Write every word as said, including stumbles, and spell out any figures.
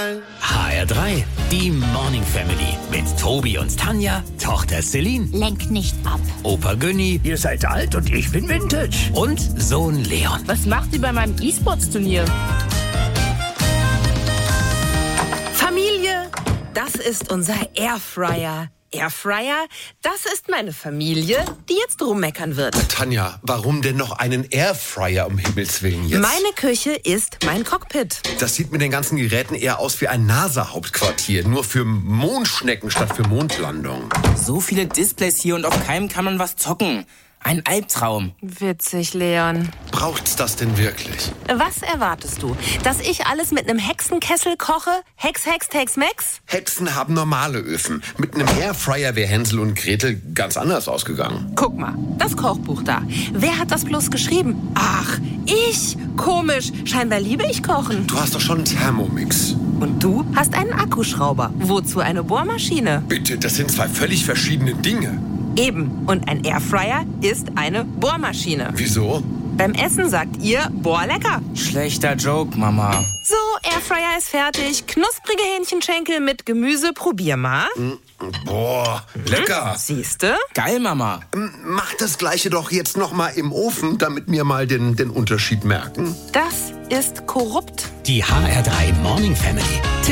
mal. H R drei, die Morning Family. Mit Tobi und Tanja, Tochter Celine. Lenk nicht ab. Opa Günni. Ihr seid alt und ich bin Vintage. Und Sohn Leon. Was macht ihr bei meinem E-Sports-Turnier? Familie, das ist unser Airfryer. Airfryer, das ist meine Familie, die jetzt rummeckern wird. Tanja, warum denn noch einen Airfryer, um Himmels Willen jetzt? Meine Küche ist mein Cockpit. Das sieht mit den ganzen Geräten eher aus wie ein NASA-Hauptquartier. Nur für Mondschnecken statt für Mondlandung. So viele Displays hier und auf keinem kann man was zocken. Ein Albtraum. Witzig, Leon. Braucht's das denn wirklich? Was erwartest du? Dass ich alles mit einem Hexenkessel koche? Hex, Hex, Tex, Mex? Hexen haben normale Öfen. Mit einem Airfryer wäre Hänsel und Gretel ganz anders ausgegangen. Guck mal, das Kochbuch da. Wer hat das bloß geschrieben? Ach, ich? Komisch. Scheinbar liebe ich Kochen. Du hast doch schon einen Thermomix. Und du hast einen Akkuschrauber. Wozu eine Bohrmaschine? Bitte, das sind zwei völlig verschiedene Dinge. Eben. Und ein Airfryer ist eine Bohrmaschine. Wieso? Beim Essen sagt ihr, boah, lecker. Schlechter Joke, Mama. So, Airfryer ist fertig. Knusprige Hähnchenschenkel mit Gemüse. Probier mal. Boah, lecker. Siehste? Geil, Mama. Mach das Gleiche doch jetzt noch mal im Ofen, damit wir mal den, den Unterschied merken. Das ist korrupt. Die H R drei Morning Family.